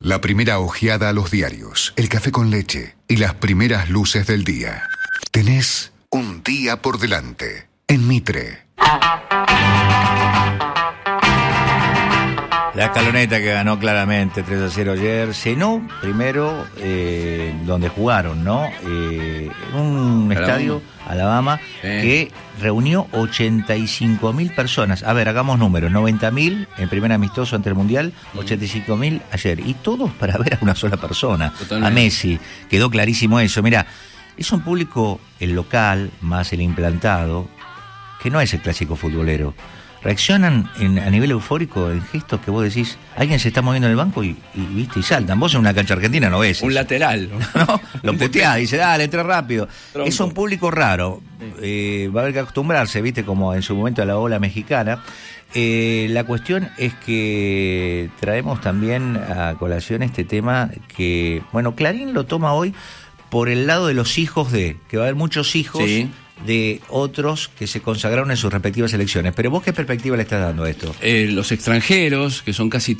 La primera ojeada a los diarios, el café con leche y las primeras luces del día. Tenés un día por delante en Mitre. La Escaloneta que ganó claramente 3-0 ayer. Cenó primero donde jugaron, ¿no? Un estadio, Alabama, que reunió 85.000 personas. A ver, hagamos números. 90.000 en primer amistoso ante el Mundial, 85.000 ayer. Y todos para ver a una sola persona, totalmente. A Messi. Quedó clarísimo eso. Mirá, es un público, el local, más el implantado, que no es el clásico futbolero. Reaccionan a nivel eufórico en gestos que vos decís, alguien se está moviendo en el banco y saltan. Vos en una cancha argentina no ves. Un lateral. ¿No? Lo puteás, dice, dale, entra rápido. Tronco. Es un público raro. Va a haber que acostumbrarse, viste, como en su momento a la ola mexicana. La cuestión es que traemos también a colación este tema que, bueno, Clarín lo toma hoy por el lado de los hijos que va a haber muchos hijos. Sí. De otros que se consagraron en sus respectivas elecciones. Pero vos, ¿qué perspectiva le estás dando a esto? Los extranjeros, que son casi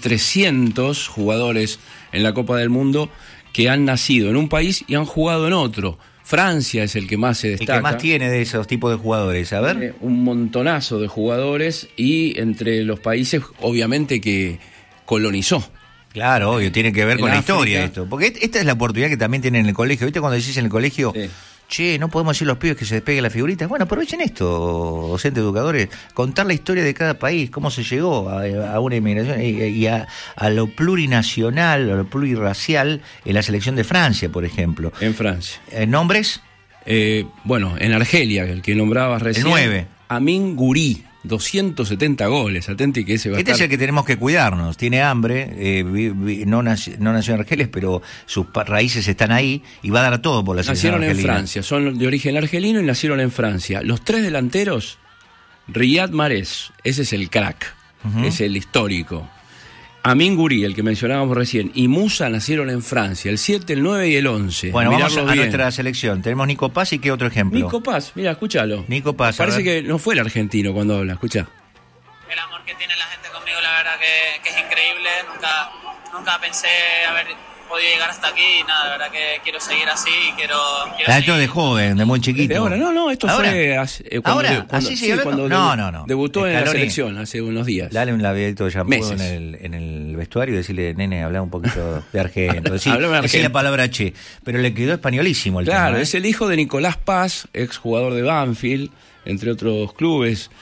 300 jugadores en la Copa del Mundo, que han nacido en un país y han jugado en otro. Francia es el que más se destaca. ¿Y qué más tiene de esos tipos de jugadores? A ver. Un montonazo de jugadores y entre los países, obviamente, que colonizó. Claro, obvio, tiene que ver con la historia esto. Porque esta es la oportunidad que también tienen en el colegio. ¿Viste cuando decís en el colegio... Sí. Che, no podemos decir a los pibes que se despeguen las figuritas? Bueno, aprovechen esto, docentes, educadores, contar la historia de cada país, cómo se llegó a una inmigración y a lo plurinacional, a lo plurirracial en la selección de Francia, por ejemplo. En Francia. ¿Nombres? Bueno, en Argelia, el que nombrabas recién. El 9. Amin Guri. 270 goles, atente que ese va a estar... es el que tenemos que cuidarnos, tiene hambre, no nació en Argelia, pero sus raíces están ahí y va a dar todo por la selección argelina. Nacieron en Francia, son de origen argelino y nacieron en Francia. Los tres delanteros, Riyad Mahrez, ese es el crack, es el histórico. Amin Guri, el que mencionábamos recién, y Musa nacieron en Francia, el 7, el 9 y el 11. Bueno, vamos a nuestra selección. Tenemos Nico Paz y ¿qué otro ejemplo? Nico Paz, mira, escúchalo. Nico Paz. Parece que no fue el argentino cuando habla, escuchá. El amor que tiene la gente conmigo, la verdad que es increíble. Nunca pensé haber podido llegar hasta aquí y nada, la verdad que quiero seguir así y quiero esto de joven, de muy chiquito. Ahora, esto ¿ahora? Fue cuando no. Debutó en la selección hace unos días. Dale un labiadito de shampoo en el vestuario y decirle, nene, habla un poquito de argento. Decir la palabra che, pero le quedó españolísimo el tema. Claro, es el hijo de Nicolás Paz, ex jugador de Banfield, entre otros clubes.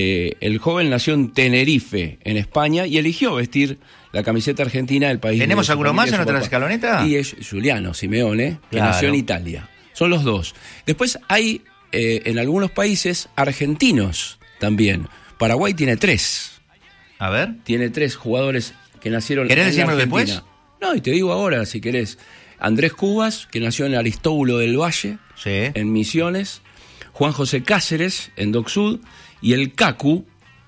El joven nació en Tenerife, en España, y eligió vestir la camiseta argentina del país. ¿Tenemos alguno más en nuestra escaloneta? Y es Giuliano Simeone, que nació en Italia. Son los dos. Después hay en algunos países argentinos también. Paraguay tiene 3. A ver. Tiene 3 jugadores que nacieron en Argentina. ¿Querés decirlo después? No, y te digo ahora, si querés. Andrés Cubas, que nació en Aristóbulo del Valle, en Misiones. Juan José Cáceres, en Dock Sud. Y el Cacu,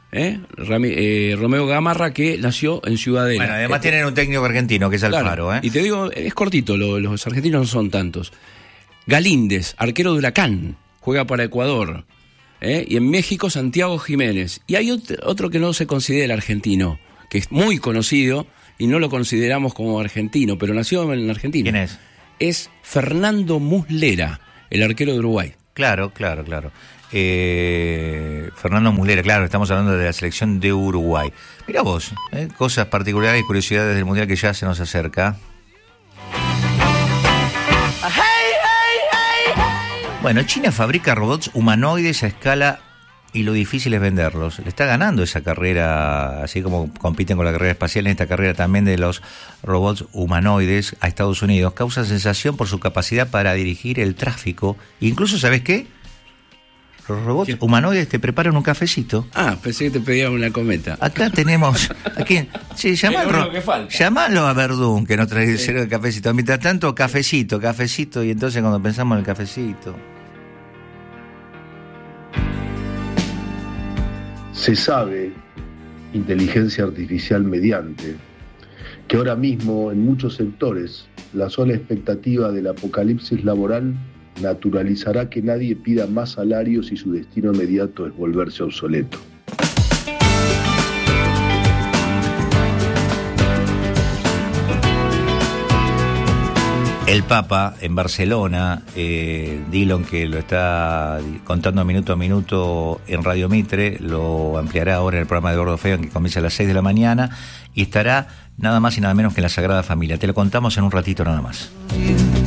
Romeo Gamarra, que nació en Ciudadela. Bueno, además tienen un técnico argentino, que es Alfaro. Claro. Y te digo, es cortito, los argentinos no son tantos. Galíndez, arquero de Huracán, juega para Ecuador. Y en México, Santiago Jiménez. Y hay otro que no se considera argentino, que es muy conocido, y no lo consideramos como argentino, pero nació en Argentina. ¿Quién es? Es Fernando Muslera, el arquero de Uruguay. Claro. Fernando Muslera, claro, estamos hablando de la selección de Uruguay. Mirá vos, cosas particulares y curiosidades del Mundial que ya se nos acerca. Bueno, China fabrica robots humanoides a escala y lo difícil es venderlos. Le está ganando esa carrera, así como compiten con la carrera espacial, en esta carrera también de los robots humanoides a Estados Unidos. Causa sensación por su capacidad para dirigir el tráfico. Incluso, ¿sabes qué? Los robots humanoides te preparan un cafecito. Ah, pensé que te pedían una cometa. Acá tenemos... ¿A quién? Sí, llamalo a Verdún, que nos trae el cafecito. Mientras tanto, cafecito. Y entonces cuando pensamos en el cafecito... Se sabe, inteligencia artificial mediante, que ahora mismo en muchos sectores la sola expectativa del apocalipsis laboral naturalizará que nadie pida más salarios y su destino inmediato es volverse obsoleto. el Papa en Barcelona, Dillon, que lo está contando minuto a minuto en Radio Mitre, lo ampliará ahora en el programa de Gordo Feo, que comienza a las 6 de la mañana, y estará nada más y nada menos que en la Sagrada Familia. Te lo contamos en un ratito nada más.